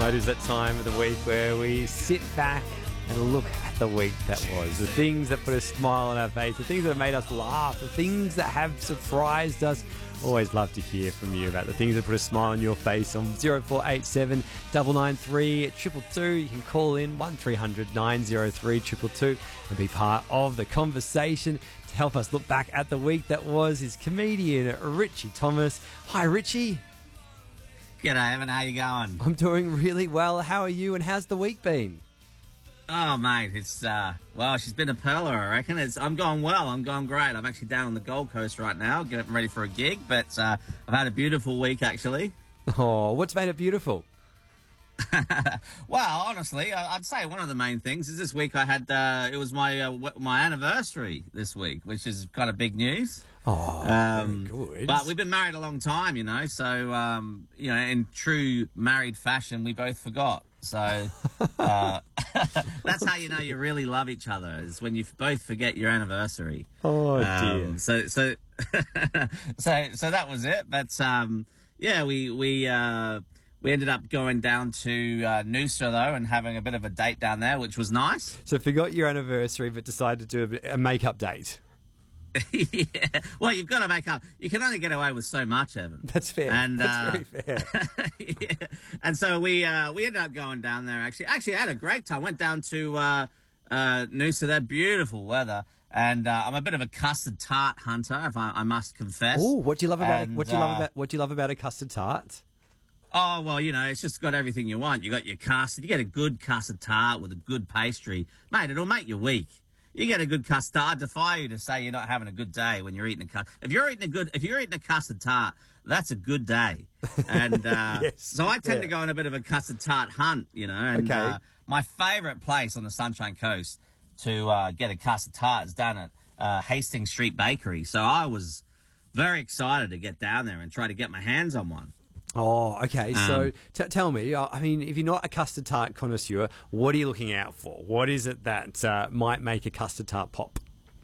It is that time of the week where we sit back and look at the week that was. The things that put a smile on our face, the things that have made us laugh, the things that have surprised us. Always love to hear from you about the things that put a smile on your face on 0487 993 222. You can call in 1300 903 222 and be part of the conversation. To help us look back at the week that was is comedian Richie Thomas. Hi, Richie. G'day, Evan. How you going? I'm doing really well. How are you and how's the week been? Oh, mate, it's, she's been a pearler, I reckon. I'm going well. I'm going great. I'm actually down on the Gold Coast right now, getting ready for a gig, but I've had a beautiful week, actually. Oh, what's made it beautiful? Well, honestly, I'd say one of the main things is this week I had, it was my anniversary this week, which is kind of big news. Oh, very good. But we've been married a long time, so, in true married fashion, we both forgot. So that's how you know you really love each other, is when you both forget your anniversary. Oh, dear. So that was it. But, we ended up going down to Noosa, though, and having a bit of a date down there, which was nice. So forgot your anniversary, but decided to do a makeup date. Yeah. Well, you've got to make up. You can only get away with so much, Evan. That's fair. And, that's very fair. Yeah. And so we ended up going down there, actually. Actually, I had a great time. Went down to Noosa. They're beautiful weather. And I'm a bit of a custard tart hunter, if I must confess. Oh, what do you love about what do you love about a custard tart? Oh, well, it's just got everything you want. You got your custard. You get a good custard tart with a good pastry. Mate, it'll make your week. You get a good custard. I defy you to say you're not having a good day when you're eating a custard. If you're eating a custard tart, that's a good day. And Yes. so I tend to go on a bit of a custard tart hunt, And Okay. My favourite place on the Sunshine Coast to get a custard tart is down at Hastings Street Bakery. So I was very excited to get down there and try to get my hands on one. Oh, okay. So tell me, I mean, if you're not a custard tart connoisseur, what are you looking out for? What is it that might make a custard tart pop?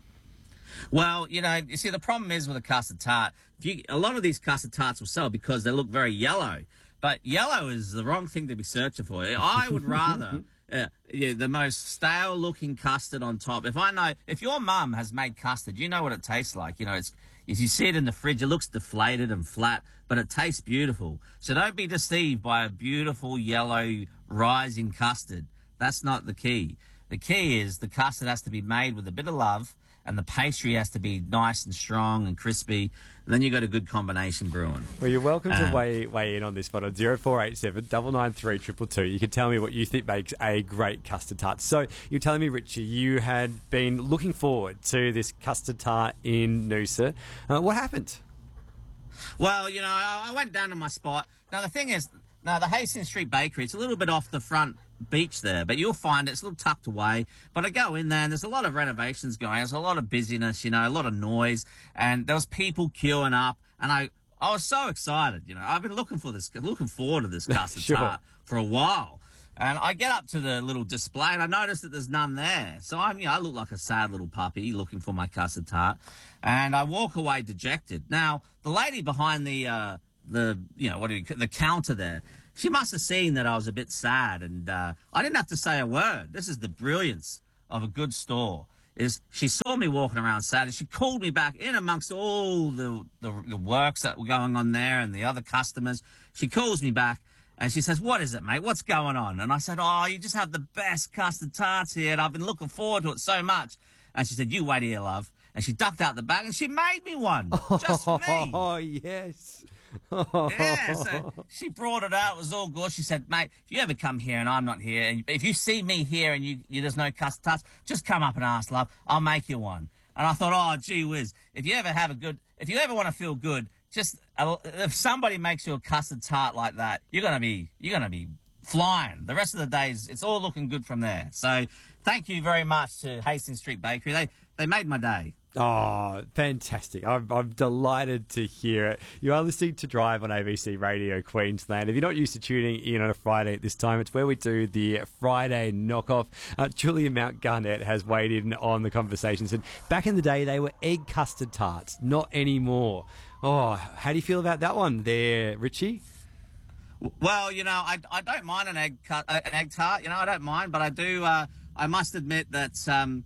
Well, you see, the problem is with a custard tart, a lot of these custard tarts will sell because they look very yellow. But yellow is the wrong thing to be searching for. I would rather the most stale-looking custard on top. If your mum has made custard, you know what it tastes like. If you see it in the fridge, it looks deflated and flat, but it tastes beautiful. So don't be deceived by a beautiful yellow rising custard. That's not the key. The key is the custard has to be made with a bit of love, and the pastry has to be nice and strong and crispy. And then you got a good combination brewing. Well, you're welcome to weigh in on this one on 0487 993 222. You can tell me what you think makes a great custard tart. So you're telling me, Richie, you had been looking forward to this custard tart in Noosa. What happened? Well, I went down to my spot. Now, the thing is, the Hastings Street Bakery, it's a little bit off the front beach there, but you'll find it's a little tucked away. But I go in there and there's a lot of renovations going. There's a lot of busyness, a lot of noise, and there was people queuing up, and I was so excited. I've been looking forward to this custard Sure. tart for a while. And I get up to the little display and I notice that there's none there. So I look like a sad little puppy looking for my custard tart, and I walk away dejected. Now, the lady behind the counter there, she must have seen that I was a bit sad, and I didn't have to say a word. This is the brilliance of a good store. Is she saw me walking around sad, and she called me back in amongst all the works that were going on there and the other customers. She calls me back and she says, "What is it, mate? What's going on?" And I said, "Oh, you just have the best custard tarts here, and I've been looking forward to it so much." And she said, "You wait here, love." And she ducked out the bag and she made me one just for me. Oh, yes. Yeah, so she brought it out. It was all good. She said, "Mate, if you ever come here and I'm not here, and if you see me here and there's no custard tarts, just come up and ask, love. I'll make you one." And I thought, oh, gee whiz, if you ever want to feel good, just if somebody makes you a custard tart like that, you're gonna be flying. The rest of the days, it's all looking good from there. So thank you very much to Hastings Street Bakery. They made my day. Oh, fantastic. I'm delighted to hear it. You are listening to Drive on ABC Radio Queensland. If you're not used to tuning in on a Friday at this time, it's where we do the Friday knockoff. Julia Mount Garnett has weighed in on the conversations. And back in the day, they were egg custard tarts. Not anymore. Oh, how do you feel about that one there, Richie? Well, I don't mind an egg tart. I don't mind, but I do. I must admit that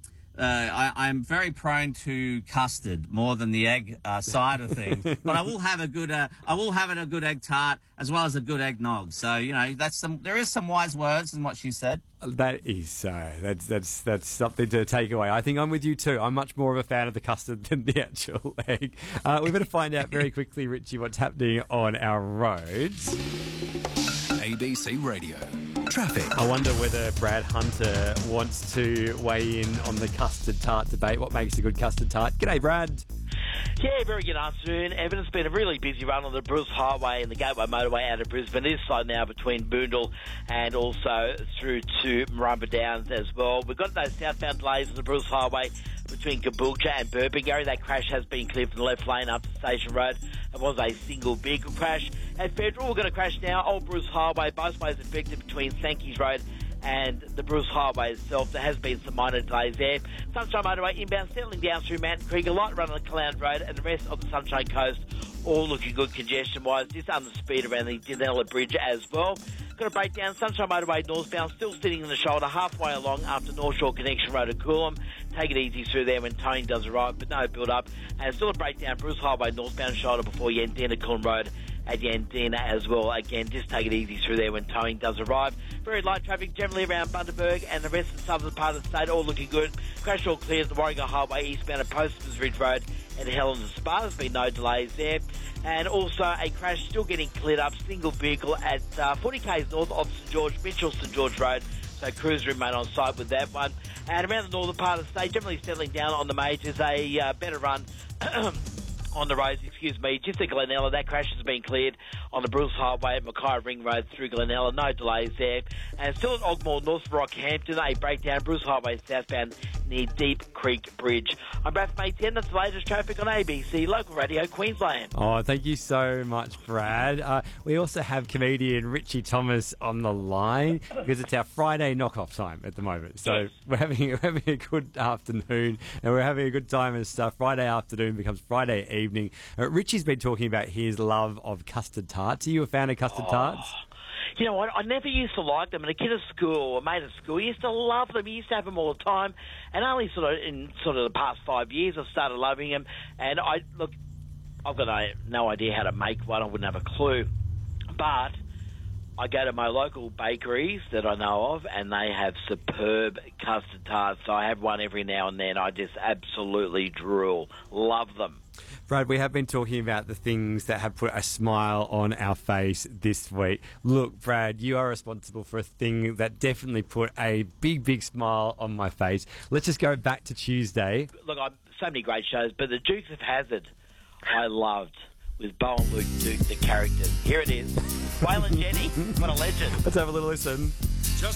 I'm very prone to custard more than the egg side of things. But I will have a good egg tart as well as a good eggnog. So there is some wise words in what she said. That is so. That's something to take away. I think I'm with you too. I'm much more of a fan of the custard than the actual egg. We better find out very quickly, Richie, what's happening on our roads. ABC Radio. Traffic. I wonder whether Brad Hunter wants to weigh in on the custard tart debate. What makes a good custard tart? G'day, Brad. Yeah, very good afternoon, Evan. It's been a really busy run on the Bruce Highway and the Gateway Motorway out of Brisbane. It is slow now between Boondall and also through to Marumba Downs as well. We've got those southbound delays on the Bruce Highway between Caboolture and Burpengary. That crash has been cleared from the left lane up to Station Road. It was a single vehicle crash. At Federal, we're going to crash now. Old Bruce Highway, both ways affected between Sankey's Road and the Bruce Highway itself. There has been some minor delays there. Sunshine Motorway inbound settling down through Mountain Creek, a light run on the Clown Road, and the rest of the Sunshine Coast all looking good congestion-wise. Just under speed around the Danella Bridge as well. Got a breakdown. Sunshine Motorway northbound still sitting in the shoulder halfway along after North Shore Connection Road at Coolum. Take it easy through there when towing does arrive, but no build-up. And still a breakdown. Bruce Highway northbound shoulder before Yandina Coolum Road at Yandina as well. Again, just take it easy through there when towing does arrive. Very light traffic generally around Bundaberg and the rest of the southern part of the state, all looking good. Crash all clear at the Warringah Highway eastbound at Posters Ridge Road and Helens Spa. There's been no delays there. And also a crash still getting cleared up, single vehicle at 40 k's north of Mitchell St George Road. So crews remain on site with that one. And around the northern part of the state, generally settling down on the majors, a better run on the roads, just at Glenella. That crash has been cleared on the Bruce Highway at Mackay Ring Road through Glenella. No delays there. And still at Ogmore, North Rockhampton, a breakdown, Bruce Highway southbound near Deep Creek Bridge. I'm Brad Maitien. That's the latest traffic on ABC Local Radio Queensland. Oh, thank you so much, Brad. We also have comedian Richie Thomas on the line because it's our Friday knock-off time at the moment. So Yes. we're having a good afternoon and we're having a good time as Friday afternoon becomes Friday evening. Richie's been talking about his love of custard tarts. Are you a fan of custard tarts? You know what? I never used to like them. And a kid at school, a mate at school, used to love them. He used to have them all the time. And only in the past 5 years, I started loving them. And I've got no idea how to make one. I wouldn't have a clue. But I go to my local bakeries that I know of, and they have superb custard tarts. So I have one every now and then. I just absolutely drool. Love them. Brad, we have been talking about the things that have put a smile on our face this week. Look, Brad, you are responsible for a thing that definitely put a big, big smile on my face. Let's just go back to Tuesday. Look, so many great shows, but the Dukes of Hazzard I loved with Bo and Luke Duke, the characters. Here it is. Waylon Jennings, what a legend. Let's have a little listen. Just